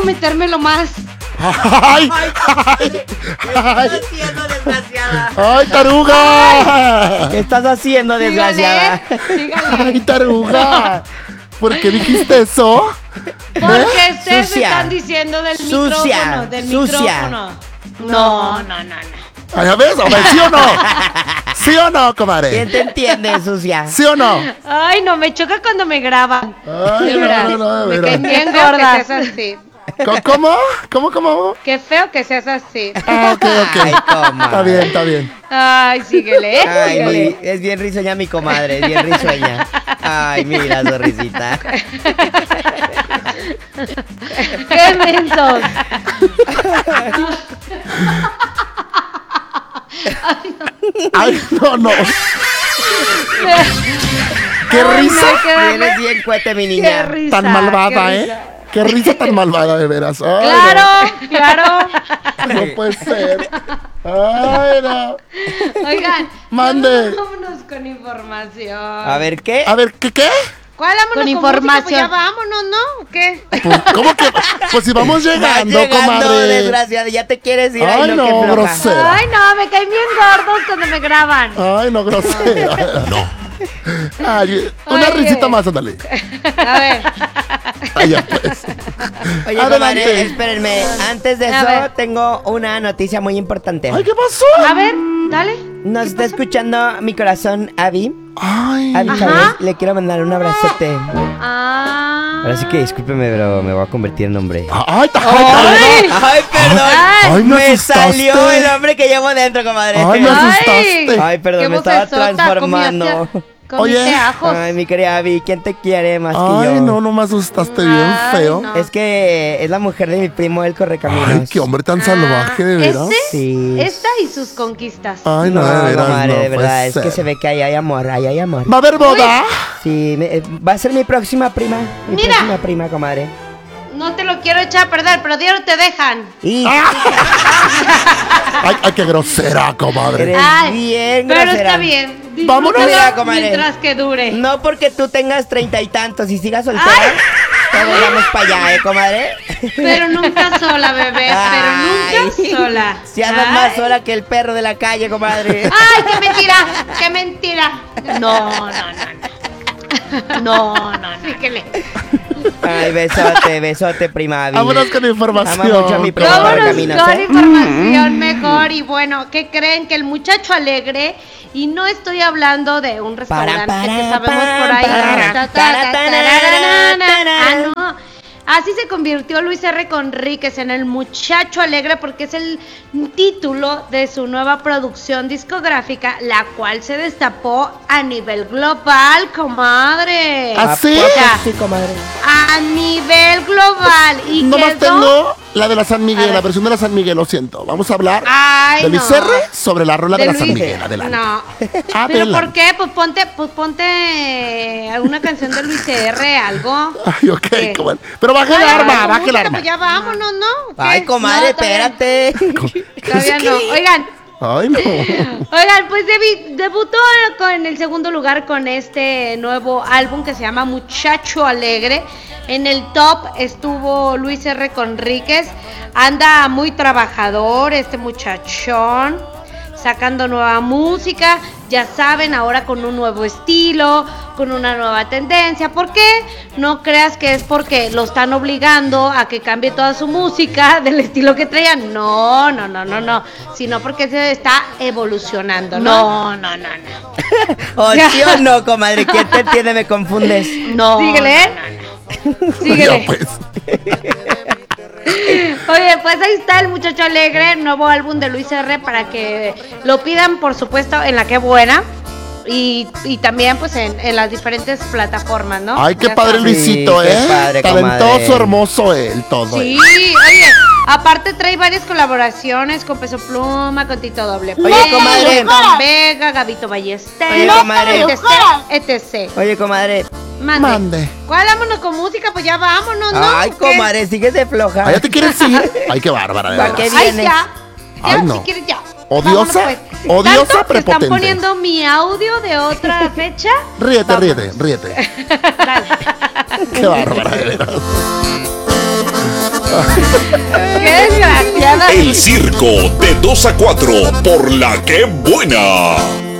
metérmelo más. ¡Ay! ¿Qué estás haciendo, desgraciada? ¡Ay, taruga! ¿Qué estás haciendo, desgraciada? ¡Ay, taruga! ¿Por qué dijiste eso? Porque ustedes Sucia. están diciendo del Sucia. micrófono. Del Sucia. micrófono. No. Ay, a ver, ¿sí o no? ¿Sí o no, ¿Quién comadre? te entiende, sucia? ¿Sí o no? Ay, no, me choca cuando me graban. Ay, De verdad. no, de Me veras. caen bien gordas. así. ¿Cómo? ¿Cómo? Qué feo que seas así. Ah, ok. Ay, comadre. Está bien. Ay, síguele. Ay, es bien risueña mi comadre, es bien risueña. Ay, mira su risita. ¡Qué mensos! Ay, no. ¡Qué Ay, risa! me quedé- Eres bien cuete, mi ¡Qué niña. risa! Tan malvada, qué ¿eh? risa. ¡Qué risa tan malvada, de veras! Ay, Claro. No puede ser. ¡Ay, no! Oigan, Mande. vámonos con información. A ver, ¿qué? A ver, ¿qué? ¿Cuál vámonos Con con información. música? Pues ya vámonos, ¿no? ¿Qué? Pues, ¿cómo que? Pues si vamos Vas llegando, llegando, comadre. desgraciada, ya te quieres ir. Ay, no, qué floja. grosera. Ay, no, me caen bien gordos cuando me graban. Ay, no, grosera. No. Ay, una Oye. risita más, ándale. A ver, Ay, ya pues. Oye, Adelante. comadre, espérenme. Antes de A eso, ver. tengo una noticia muy importante. Ay, ¿qué pasó? a ver, dale. Nos está escuchando mi corazón, Abby. Ay. Abby Ajá. Chávez, le quiero mandar un abrazote. Ah. Ahora sí que discúlpeme, pero me voy a convertir en hombre. Ay, Ay. Ay, perdón. Ay, me me asustaste. salió el hombre que llevo dentro, comadre. Ay, me Ay. asustaste. Ay, perdón, Qué me estaba vocesota, transformando. Comiste Oye. ajos. Ay, mi querida Abby, ¿quién te quiere más que Ay, yo? no me asustaste bien Ay, feo. no. Es que es la mujer de mi primo, el correcaminos. Ay, qué hombre tan salvaje, de veras. ¿Ese? Sí. Esta y sus conquistas. Ay, no, de veras, comadre, no de verdad, puede es que ser. se ve que ahí hay amor, ahí hay amor. ¿Va a haber boda? Sí, va a ser mi próxima prima. Mi Mira. próxima prima, comadre. No te lo quiero echar a perder, pero diario te dejan. Y Ay, qué grosera, comadre. eres bien pero grosera. está bien. Vámonos. Disfrútalo Mira, comadre. mientras que dure. No porque tú tengas 30 y tantos y sigas soltera, Ay. todos vamos para allá, comadre. Pero nunca sola, bebé. Ay. Pero nunca sola. Si andas Ay. más sola que el perro de la calle, comadre. ¡Ay, qué mentira! ¡Qué mentira! No. Síguele. Ay, besote, prima Abby. Vámonos con información. Ama mucho a mi primo Vámonos Correcaminos, con ¿eh? información mejor. Y bueno, ¿qué creen? Que el muchacho alegre, y no estoy hablando de un restaurante que sabemos por ahí. Ah, no. Así se convirtió Luis R. Conríquez en el muchacho alegre porque es el título de su nueva producción discográfica, la cual se destapó a nivel global, comadre. ¿Ah, sí? ¿A poco Ya. sí, comadre? A nivel global. Y Nomás quedó... tengo la de la San A Miguel, ver. la versión de la San Miguel, lo siento. Vamos a hablar Ay, de Luis no. R. sobre la rola de, De la San Luis- Miguel. Adelante. No. ¿Pero Adelante. por qué? Pues ponte alguna canción de Luis R, algo. Ay, ok, ¿Qué? comadre. Pero baja el Ay, arma, con baja el música, arma. Pues ya vámonos, ¿no? ¿Qué? Ay, comadre, No, todavía- espérate. Todavía no. Oigan, Ay, no. pues debutó en el segundo lugar con este nuevo álbum que se llama Muchacho Alegre. En el top estuvo Luis R. Conríquez. Anda muy trabajador este muchachón, sacando nueva música, ya saben, ahora con un nuevo estilo, con una nueva tendencia. ¿Por qué? No creas que es porque lo están obligando a que cambie toda su música del estilo que traían. No, sino porque se está evolucionando. No. ¿O sí o no, comadre? ¿Quién te entiende? Me confundes. No. Síguele. Síguele. Ya, pues. Oye, pues ahí está el muchacho alegre, nuevo álbum de Luis R, para que lo pidan, por supuesto, en la que buena. Y también pues en las diferentes plataformas, ¿no? Ay, qué Ya padre sabes. Luisito, Sí, qué ¿eh? padre, Talentoso, comadre. hermoso él, todo. Sí, él. oye, aparte trae varias colaboraciones con Peso Pluma, con Tito Doble P, Oye, comadre. Don Vega, Gabito Ballester, Oye, comadre. etc. Oye, comadre. Mande. ¿Cuál? Vámonos con música, pues ya vámonos, ¿no? Ay, ¿Qué? comadre, sigues de floja. ¿Ay, ya te quieres ir? Ay, qué bárbara, de ¿Para verdad. qué Ay, vienes? ya. Ay, Ya, no. si quieres, ya. Odiosa, Vámonos, pues. odiosa, Tanto que prepotente. están poniendo mi audio de otra fecha. Ríete, Vámonos. ríete. Dale. Qué bárbara, de veras. ¡Qué desgraciada! El circo de 2 a 4 por La Que Buena.